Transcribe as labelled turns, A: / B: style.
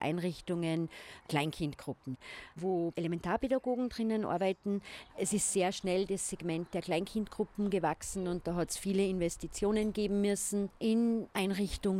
A: Einrichtungen, Kleinkindgruppen, wo Elementarpädagogen drinnen arbeiten. Es ist sehr schnell das Segment der Kleinkindgruppen gewachsen und da hat es viele Investitionen geben müssen in Einrichtungen,